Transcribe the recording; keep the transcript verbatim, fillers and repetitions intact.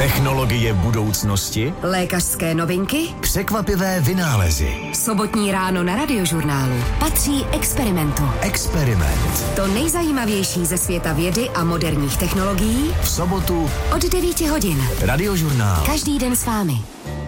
Technologie budoucnosti, lékařské novinky, překvapivé vynálezy. Sobotní ráno na Radiožurnálu patří experimentu. Experiment. To nejzajímavější ze světa vědy a moderních technologií V sobotu od devíti hodin. Radiožurnál. Každý den s vámi.